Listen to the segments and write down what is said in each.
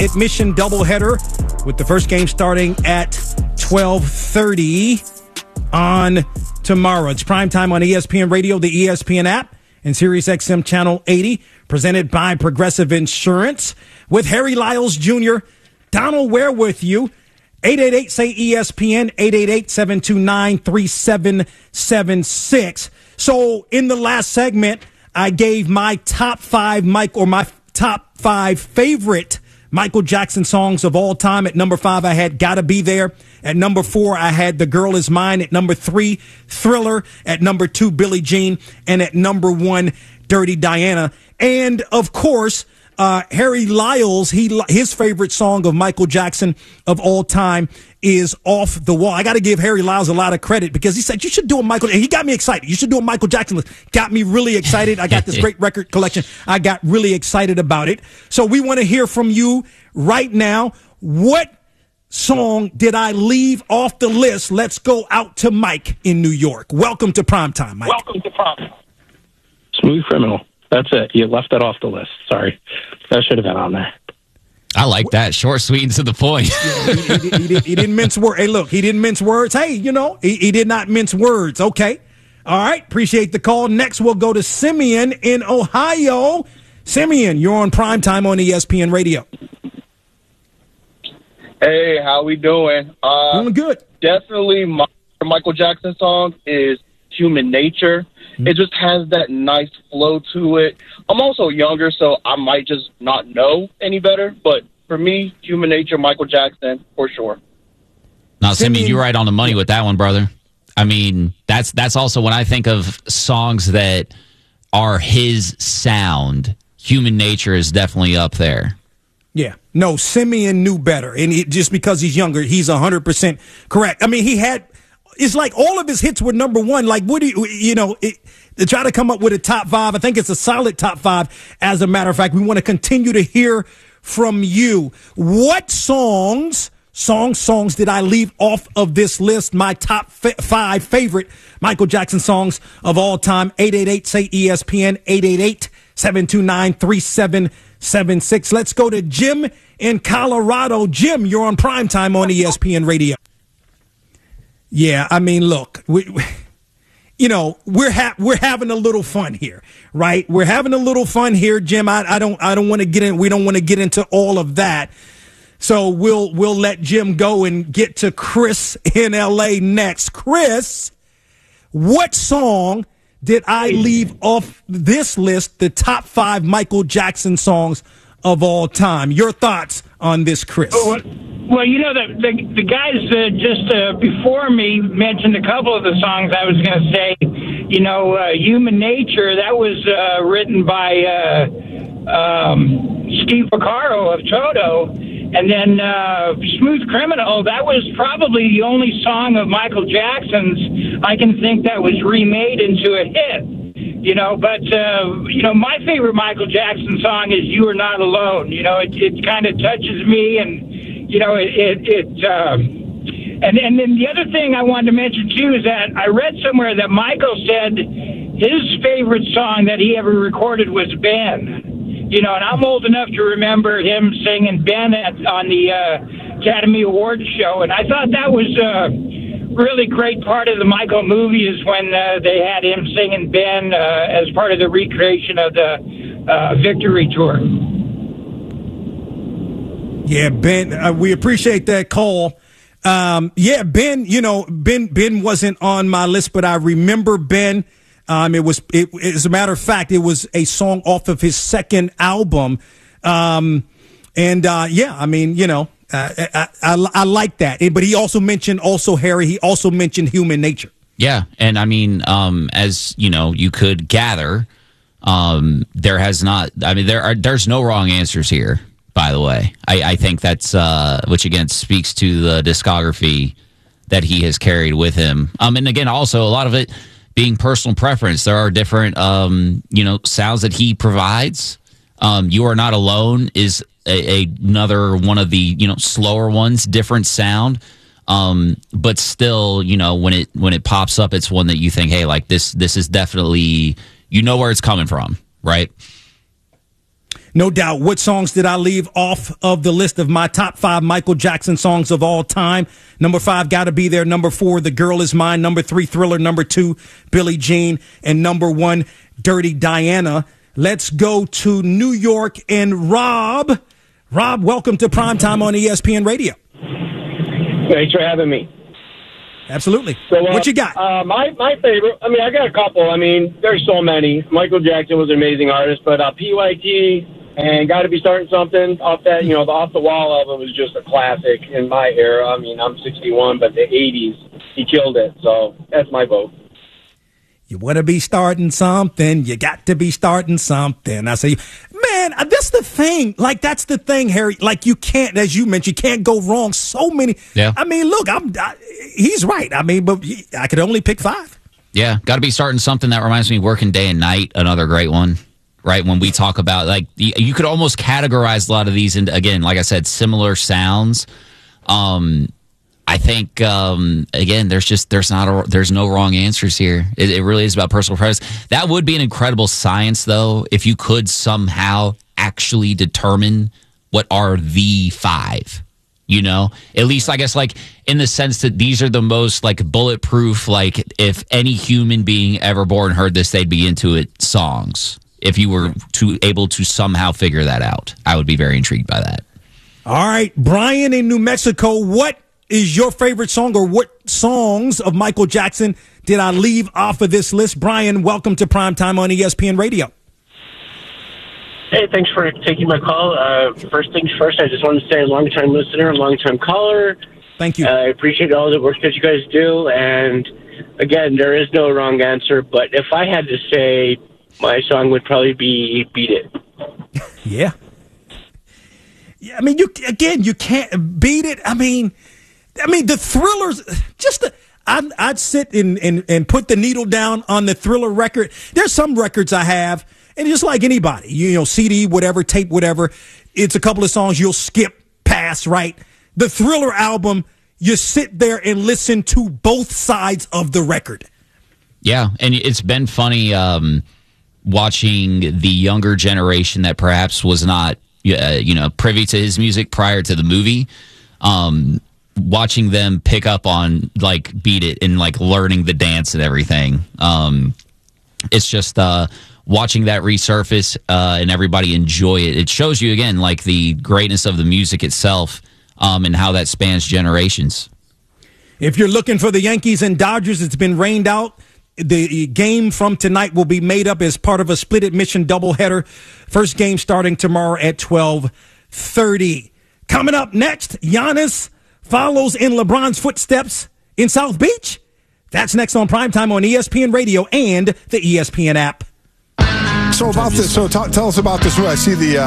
admission doubleheader with the first game starting at 12:30 on tomorrow. It's primetime on ESPN Radio, the ESPN app, and Sirius XM Channel 80, presented by Progressive Insurance. With Harry Lyles Jr., Donald Ware with you. 888-SAY-ESPN, 888-729-3776. So in the last segment, I gave my top five favorite Michael Jackson songs of all time. At number 5, I had Gotta Be There. At number 4, I had The Girl Is Mine. At number 3, Thriller. At number 2, Billie Jean. And at number 1, Dirty Diana. And of course, Harry Lyles, his favorite song of Michael Jackson of all time is Off the Wall. I got to give Harry Lyles a lot of credit because he said, you should do a Michael, and he got me excited. You should do a Michael Jackson list. Got me really excited. I got this great record collection. I got really excited about it. So we want to hear from you right now. What song did I leave off the list? Let's go out to Mike in New York. Welcome to Primetime, Mike. Welcome to Primetime. Smooth Criminal. That's it. You left that off the list. Sorry. That should have been on there. I like that. Short, sweet, and to the point. Yeah, he didn't mince words. Hey, look, he didn't mince words. Hey, he did not mince words. Okay. All right. Appreciate the call. Next, we'll go to Simeon in Ohio. Simeon, you're on Primetime on ESPN Radio. Hey, how we doing? Doing good. Definitely my Michael Jackson song is Human Nature. It just has that nice flow to it. I'm also younger, so I might just not know any better. But for me, Human Nature, Michael Jackson, for sure. Now, Simeon, you're right on the money with that one, brother. I mean, that's also when I think of songs that are his sound, Human Nature is definitely up there. Yeah. No, Simeon knew better. And just because he's younger, he's 100% correct. I mean, it's like all of his hits were number one. Like, what do to try to come up with a top 5? I think it's a solid top 5. As a matter of fact, we want to continue to hear from you. What songs did I leave off of this list? My top 5 favorite Michael Jackson songs of all time. 888-SAY-ESPN, 888-729-3776. Let's go to Jim in Colorado. Jim, you're on Primetime on ESPN Radio. Yeah, I mean, look, we're having a little fun here, right? We're having a little fun here, Jim. I don't want to get in. We don't want to get into all of that. So we'll let Jim go and get to Chris in LA next. Chris, what song did I leave off this list? The top 5 Michael Jackson songs of all time. Your thoughts on this, Chris? Well, the guys just before me mentioned a couple of the songs. I was going to say, Human Nature, that was written by Steve Porcaro of Toto. And then Smooth Criminal, that was probably the only song of Michael Jackson's I can think that was remade into a hit. My favorite Michael Jackson song is You Are Not Alone. It kind of touches me, and, and then the other thing I wanted to mention, too, is that I read somewhere that Michael said his favorite song that he ever recorded was Ben. And I'm old enough to remember him singing Ben on the Academy Awards show, and I thought that was really great part of the Michael movie is when they had him singing Ben as part of the recreation of the Victory Tour. Yeah, Ben, we appreciate that call. Ben, Ben wasn't on my list, but I remember Ben. As a matter of fact, it was a song off of his second album. I like that. But he also mentioned Harry. He also mentioned Human Nature. Yeah. And I mean, as you could gather, there's no wrong answers here, by the way. I think that's, which again speaks to the discography that he has carried with him. And again, also a lot of it being personal preference. There are different, sounds that he provides. You Are Not Alone is another one of the, slower ones, different sound. But still, when it pops up, it's one that you think, hey, like this is definitely, where it's coming from, right? No doubt. What songs did I leave off of the list of my top 5 Michael Jackson songs of all time? Number 5, Gotta Be There. Number 4, The Girl Is Mine. Number 3, Thriller. Number 2, Billie Jean. And number 1, Dirty Diana. Let's go to New York and Rob. Rob, welcome to Primetime on ESPN Radio. Thanks for having me. Absolutely. So, what you got? My favorite, I got a couple. There's so many. Michael Jackson was an amazing artist, but PYT and Got to Be Starting Something off that, the Off the Wall album was just a classic in my era. I'm 61, but the 80s, he killed it. So that's my vote. You want to be starting something. You got to be starting something. I say, man, that's the thing. Like, that's the thing, Harry. Like, you can't, as you mentioned, you can't go wrong. So many. Yeah. Look, he's right. But I could only pick 5. Yeah. Got to be starting something. That reminds me, Working Day and Night, another great one. Right. When we talk about, like, you could almost categorize a lot of these into, again, like I said, similar sounds. I think, again, there's no wrong answers here. It really is about personal preference. That would be an incredible science, though, if you could somehow actually determine what are the 5, at least, I guess, like, in the sense that these are the most, like, bulletproof, like, if any human being ever born heard this, they'd be into it songs. If you were able to somehow figure that out, I would be very intrigued by that. All right, Brian in New Mexico, what is your favorite song, or what songs of Michael Jackson did I leave off of this list? Brian, welcome to Primetime on ESPN Radio. Hey, thanks for taking my call. First things first, I just want to say long-time listener, long-time caller. Thank you. I appreciate all the work that you guys do. And, again, there is no wrong answer. But if I had to say, my song would probably be Beat It. Yeah. Yeah, you can't beat it. The Thriller's I'd sit and put the needle down on the Thriller record. There's some records I have, and just like anybody, CD, whatever, tape, whatever, it's a couple of songs you'll skip past, right? The Thriller album, you sit there and listen to both sides of the record. Yeah, and it's been funny watching the younger generation that perhaps was not, privy to his music prior to the movie. Watching them pick up on, like, Beat It and, like, learning the dance and everything. It's just watching that resurface and everybody enjoy it. It shows you, again, like, the greatness of the music itself and how that spans generations. If you're looking for the Yankees and Dodgers, it's been rained out. The game from tonight will be made up as part of a split admission doubleheader. First game starting tomorrow at 12:30. Coming up next, Giannis follows in LeBron's footsteps in South Beach. That's next on Primetime on ESPN Radio and the ESPN app. So about this, tell us about this. I see the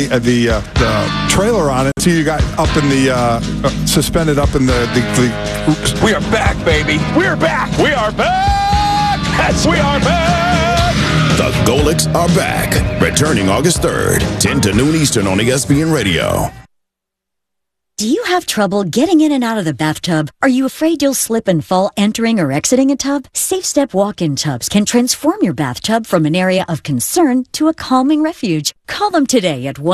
trailer on it. See, you got up in the suspended up in the. We are back, baby. We are back. We are back. Yes, we are back. The Golics are back. Returning August 3rd, 10 to noon Eastern on ESPN Radio. Do you have trouble getting in and out of the bathtub? Are you afraid you'll slip and fall entering or exiting a tub? SafeStep walk-in tubs can transform your bathtub from an area of concern to a calming refuge. Call them today at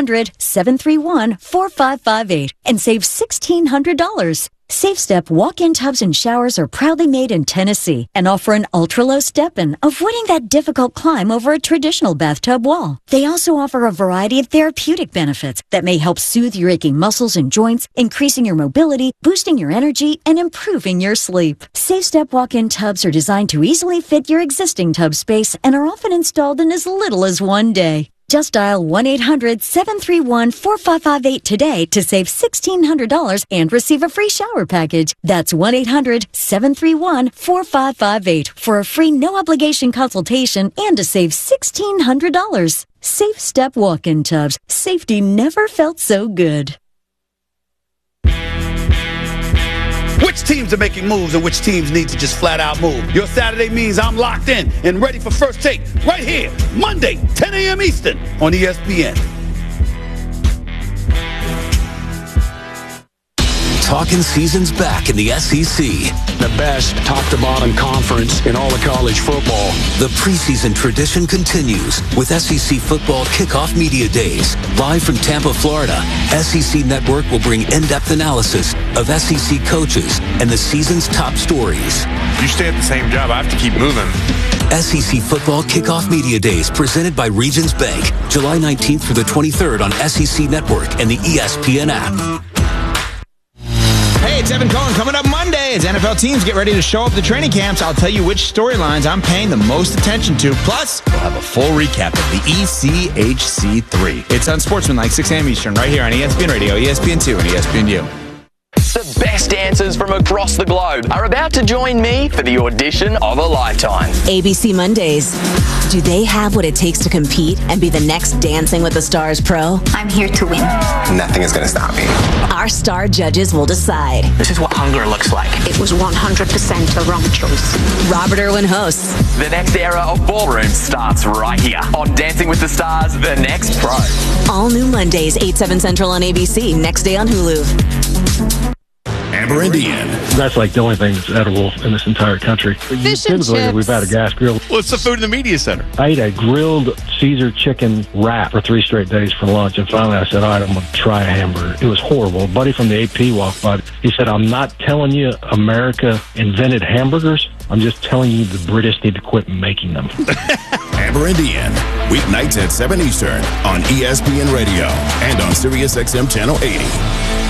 1-800-731-4558 and save $1,600. SafeStep walk-in tubs and showers are proudly made in Tennessee and offer an ultra-low step-in, avoiding that difficult climb over a traditional bathtub wall. They also offer a variety of therapeutic benefits that may help soothe your aching muscles and joints, increasing your mobility, boosting your energy, and improving your sleep. SafeStep walk-in tubs are designed to easily fit your existing tub space and are often installed in as little as one day. Just dial 1-800-731-4558 today to save $1,600 and receive a free shower package. That's 1-800-731-4558 for a free no-obligation consultation and to save $1,600. SafeStep walk-in tubs. Safety never felt so good. Which teams are making moves and which teams need to just flat out move? Your Saturday means I'm locked in and ready for First Take right here, Monday, 10 a.m. Eastern on ESPN. talking season's back in the SEC. The best top-to-bottom conference in all of college football. The preseason tradition continues with SEC Football Kickoff Media Days. Live from Tampa, Florida, SEC Network will bring in-depth analysis of SEC coaches and the season's top stories. You stay at the same job, I have to keep moving. SEC Football Kickoff Media Days presented by Regions Bank, July 19th through the 23rd on SEC Network and the ESPN app. Hey, it's Evan Cohen. Coming up Monday as NFL teams get ready to show up to training camps, I'll tell you which storylines I'm paying the most attention to. Plus, we'll have a full recap of the ECHC3. It's on Sportsmanlike, 6 a.m. Eastern, right here on ESPN Radio, ESPN2, and ESPNU. The best dancers from across the globe are about to join me for the audition of a lifetime. ABC Mondays. Do they have what it takes to compete and be the next Dancing with the Stars pro? I'm here to win. Nothing is going to stop me. Our star judges will decide. This is what hunger looks like. It was 100% a wrong choice. Robert Irwin hosts. The next era of ballroom starts right here on Dancing with the Stars, The Next Pro. All new Mondays, 8, 7 Central on ABC. Next day on Hulu. Amber and Ian. That's like the only thing that's edible in this entire country. Fish and Typically, chips. we've had a gas grill. What's the food in the media center? I ate a grilled Caesar chicken wrap for 3 straight days for lunch, and finally I said, all right, I'm going to try a hamburger. It was horrible. A buddy from the AP walked by. He said, I'm not telling you America invented hamburgers. I'm just telling you the British need to quit making them. Amber and Ian. Weeknights at 7 Eastern on ESPN Radio and on SiriusXM Channel 80.